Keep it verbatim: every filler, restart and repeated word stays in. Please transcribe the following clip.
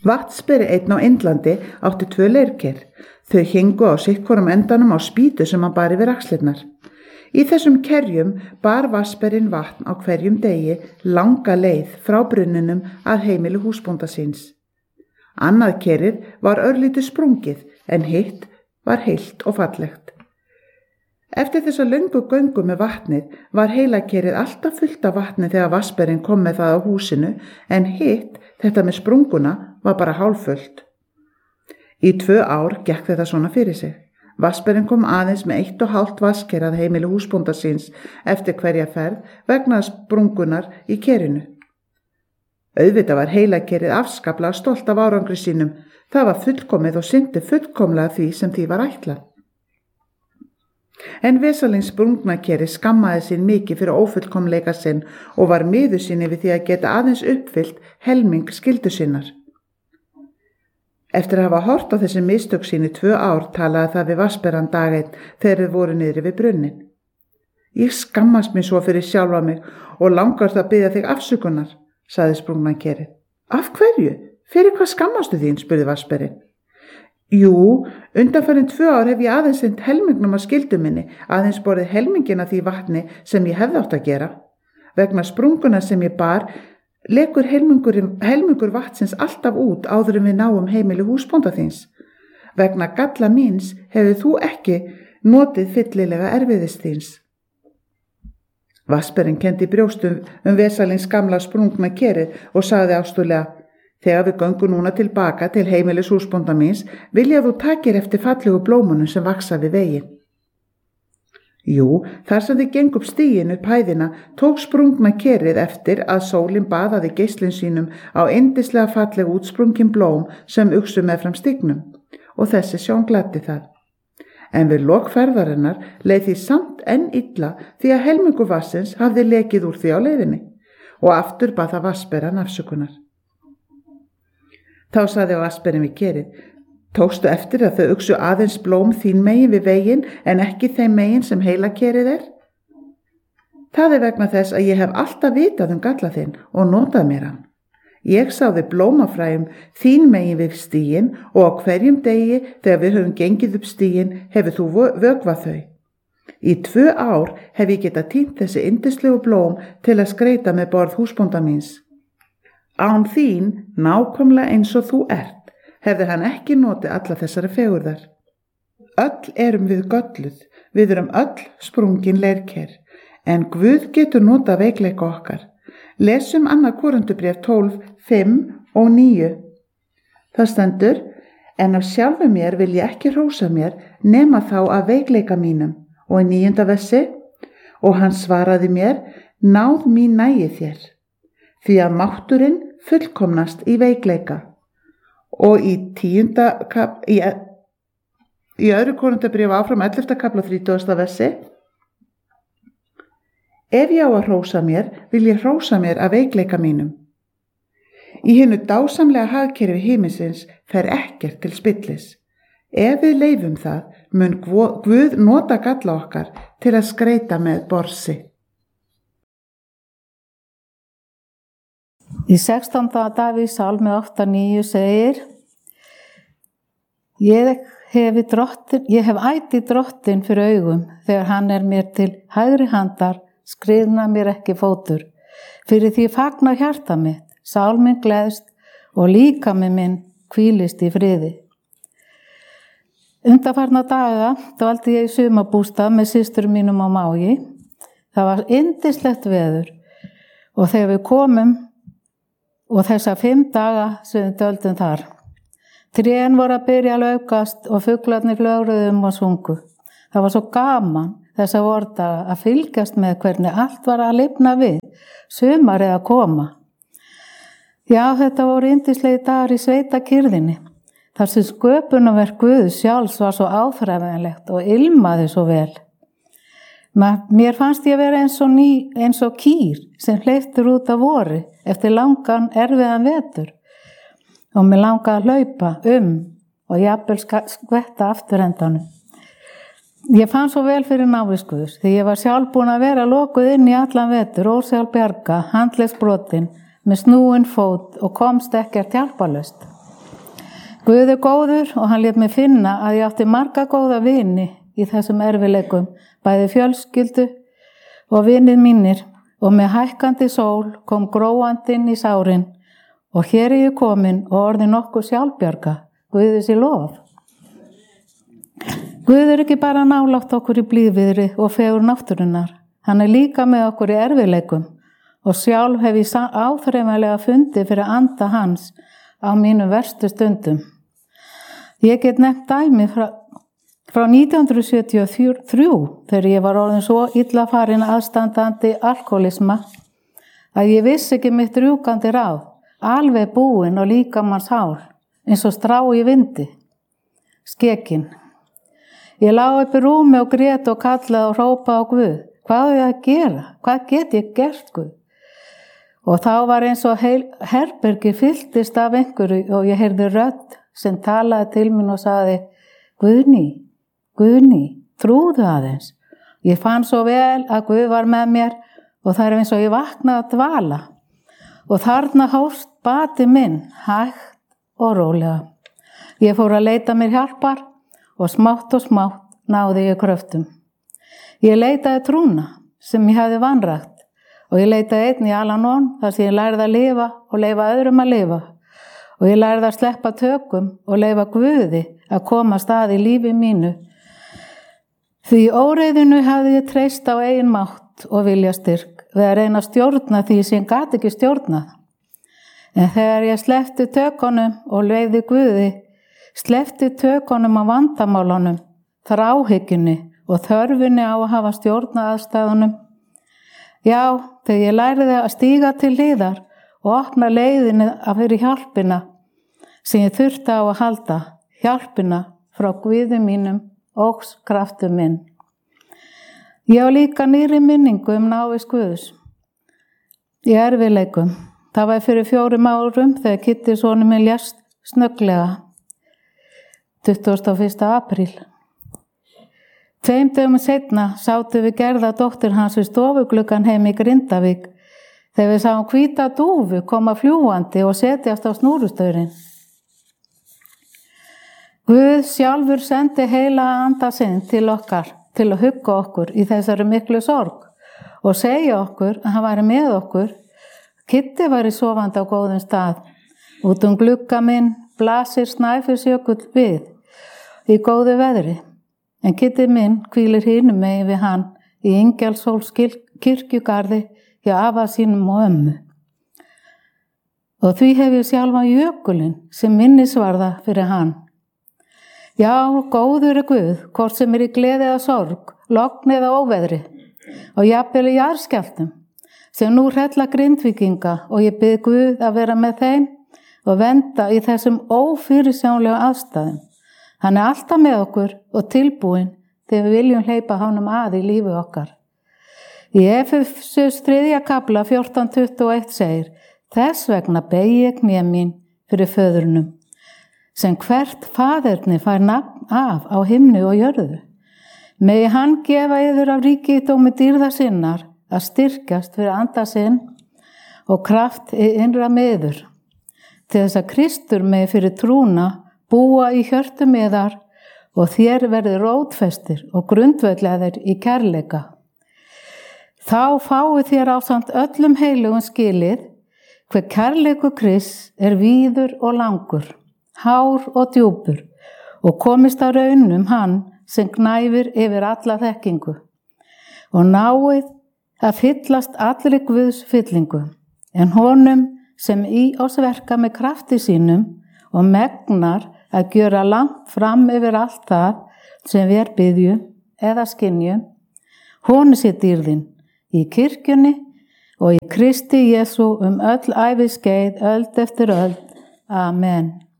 Vatnsberi einn á Indlandi átti tvö leirker. Þau héngu á sittvorum endanum á spýtu sem hann bar yfir axlirnar. Í þessum kerjum bar vatnsberinn vatn á hverjum degi langa leið frá brunninum að heimili húsbónda síns. Annað kerið var örlítið sprungið en hitt var heilt og fallegt. Eftir þessa löngu göngu með vatnið var heilakerið alltaf fullt af vatni þegar vatnsberinn kom með það á húsinu en hitt, þetta með sprunguna, var bara hálffullt. Í tvö ár gekk þetta svona fyrir sig. Vatnsberinn kom aðeins með eitt og hálft vatnsker að heimili húsbónda síns eftir hverja ferð vegna sprungunar í kerinu. Auðvitað var heilakerið afskaplega stolt af árangri sínum. Það var fullkomið og syndi fullkomlega því sem því var ætlað. En Vesalings sprungnakeri skammaði sín mikið fyrir ófullkomleika sinn og var miður sín yfir því að geta aðeins uppfyllt helming skyldu sinnar. Eftir að hafa hort á þessi mistök sín í tvö ár talaði það við Vatnsberann dag einn þegar þau voru niðri við brunnin. Ég skammast mér svo fyrir sjálfa mig og langar það að biðja þig afsökunar, sagði sprungnakerið. Af hverju? Fyrir hvað skammastu þín? Spurði Vatnsberinn. Jú, undanfarin tvö ár hef ég aðeins sinnt helmingnum að skyldu minni, aðeins borið helmingina því vatni sem ég hefði átt að gera. Vegna sprunguna sem ég bar, lekur helmingur, helmingur vatnsins alltaf út áður en við náum heimili húsbónda þíns. Vegna galla míns hefur þú ekki notið fyllilega erfiðist þíns. Vatnsberinn kenndi brjóstum um Vesalings gamla sprungna kerið og sagði ástúðlega: Þegar við göngum núna tilbaka til heimilis húsbónda míns, vil ég að þú takir eftir fallegu blómunum sem vaksa við veginn. Jú, þar sem þið gengu upp stíginn upp hæðina, tók sprungna kerið eftir að sólin baðaði geislin sínum á yndislega fallegu útsprungin blóm sem uxu meðfram stígnum, og þessi sjón gladdi það. En við lok ferðarinnar leið því samt enn illa því að helmingu vassins hafði lekið úr því á leiðinni, og aftur bað það Vatnsberann afsökunar. Þá sagði Vatnsberinn við kerið: Tókstu eftir að þau uxu aðeins blóm þín megin við veginn en ekki þeim megin sem heilakerið er? Það er vegna þess að ég hef alltaf vitað um galla þinn og notað mér hann. Ég sáði blómafræjum þín megin við stíginn og á hverjum degi þegar við höfum gengið upp stíginn hefur þú vökvað þau. Í tvö ár hef ég getað tínt þessi yndislegu blóm til að skreita með borð húsbónda míns. Án þín, nákvæmlega eins og þú ert, hefði hann ekki notið alla þessari fegurðar. Öll erum við gölluð, við erum öll sprungin leirker, en Guð getur notað veikleika okkar. Lesum annað Korinthubréf tólf, fimm og níu. Það stendur: En af sjálfu mér vil ég ekki hrósa mér nema þá af veikleika mínum. Og í níunda versi: Og hann svaraði mér: Náð mín nægi þér. Því að mátturinn fullkomnast í veikleika. Og í tíunda kap, í, í öðru Korinthubréfi áfram ellefta kafla þrítugasta versi: Ef ég á að hrósa mér, vil ég hrósa mér af veikleika mínum. Í hinu dásamlega hagkerfi himinsins fer ekkert til spillis. Ef við leifum það, mun Guð nota galla okkar til að skreita með borsi. Í sextánda Davíð sálmi átta níu segir: Ég hef, drottin, ég hef ætið drottin fyrir augum þegar hann er mér til hægri handar, skriðna mér ekki fótur. Fyrir því fagnar hjarta mitt, sál minn gleðst og líkami minn hvílist í friði. Undanfarna daga dvaldi ég í sumarbústað með systurum mínum á Mági. Það var yndislegt veður og þegar við komum og þessa fimm daga sem við dvöldum þar. Trén voru að byrja að laukast og fuglarnir flögruðum og sungu. Það var svo gaman þessa vordaga að fylgjast með hvernig allt var að lifna við, sumarið að koma. Já, þetta voru yndislegi dagar í sveitakyrðinni, þar sem sköpunarverk Guðs sjálfs var svo áþreifanlegt og ilmaði svo vel. Mér fannst ég vera eins og, ný, eins og kýr sem hleyptur út af vori eftir langan erfiðan vetur og mér langaði að hlaupa um og jafnvel skvetta afturendanum. Ég fann svo vel fyrir návist Guðs því ég var sjálf búin að vera lokuð inn í allan vetur, ósjálf bjarga, handlegsbrotin, með snúin fót og komst ekkert hjálparlaust. Guð er góður og hann lét mig finna að ég átti marga góða vini í þessum erfileikum, bæði fjölskyldu og vinir mínir, og með hækkandi sól kom gróandinn í sárin og hér er ég komin og orðin nokkuð sjálfbjarga, Guði sé lof. Guð er ekki bara nálægt okkur í blíðviðri og fegur náttúrunnar, hann er líka með okkur í erfileikum og sjálf hef ég áþreifanlega fundið fyrir anda hans á mínum verstu stundum. Ég get nefnt dæmi frá, frá nítján hundruð sjötíu og þrjú þegar ég var orðin svo illa farin aðstandandi alkoholisma að ég vissi ekki mitt rjúkandi ráð, alveg búin og líkamans hál, eins og strá í vindi, skekin. Ég lá upp í rúmi og grét og kallaði og hrópaði á Guð. Hvað er ég að gera? Hvað get ég gert, Guð? Og þá var eins og heil, herbergi fylltist af einhverju og ég heyrði rödd sem talaði til mín og sagði, Guðný, Guðný, trúðu aðeins. Ég fann svo vel að Guð var með mér og það er eins og ég vaknaði að dvala. Og þarna hófst bati minn, hægt og rólega. Ég fór að leita mér hjálpar og smátt og smátt náði ég kröftum. Ég leitaði trúna sem ég hafði vanrægt og ég leitaði einn í Al-Anon þar sem ég lærði að lifa og leyfa öðrum að lifa. Og ég lærði að sleppa tökum og leyfa Guði að koma stað í lífi mínu. Því óreiðinu hafði ég treyst á eigin mátt og vilja styrk við að reyna að stjórna því sem ég gat ekki stjórnað. En þegar ég sleppti tökunum og leyfði Guði, sleppti tökunum á vandamálunum, þráhyggjunni og þörfunni á að hafa stjórna aðstæðunum. Já, þegar ég lærði að stíga til hliðar og opna leiðinni að fyrir hjálpina sem ég þurfti á að halda, hjálpina frá Guði mínum og kraftu minn. Ég á líka nýri minningu um návist Guðs í erfiðleikum. Það var fyrir fjórum árum þegar Kitti sonur minn lést snögglega, tuttugasta og fyrsta apríl. Tveim dögum seinna sátum við Gerða dóttir hans við stofugluggann heim í Grindavík þegar við sáum hvíta dúfu koma fljúandi og setjast á snúrustaurinn. Guð sjálfur sendi heila anda sinn til okkar til að hugga okkur í þessari miklu sorg og segja okkur að hann væri með okkur. Kitti væri sofandi á góðum stað. Út um glugga minn blasir Snæfellsjökull við í góðu veðri. En Kitti minn hvílir hinum megin við hann í Ingjaldshóls kirkjugarði hjá afa sínum og ömmu. Og því hef ég sjálfa jökulinn sem minnisvarða fyrir hann. Já, góður er Guð, hvort sem er í gleði eða sorg, logn eða óveðri, og jafnvel í jarðskjálftum, sem nú hrella Grindvíkinga og ég bið Guð að vera með þeim og venda í þessum ófyrirsjánlegu aðstæðum. Hann er alltaf með okkur og tilbúinn þegar við viljum hleypa honum að í lífi okkar. Í Efesus þriðja kafla fjórtán tuttugu og eitt segir, þess vegna beygi ég kné mín fyrir föðurnum, sem hvert faðerni fær nafn af á himni og jörðu. Megi hann gefa yður af ríkidómi dýrða sinnar að styrkjast fyrir anda sinn og kraft í innra meður, til þess að Kristur megi fyrir trúna búa í hjörtum yðar og þér verði rótfestir og grundvöllaðir í kærleika. Þá fáið þér ásamt öllum heilugum skilið hver kærleiku Krists er víður og langur, hár og djúpur og komist að raunum hann sem gnæfir yfir alla þekkingu og náið að fyllast allri Guðs fyllingu en honum sem í oss verka með krafti sínum og megnar að gjöra langt fram yfir allt það sem við biðjum eða skynjum, honum sé dýrðin í kirkjunni og í Kristi Jesú um öll æviskeið öld eftir öld. Amen.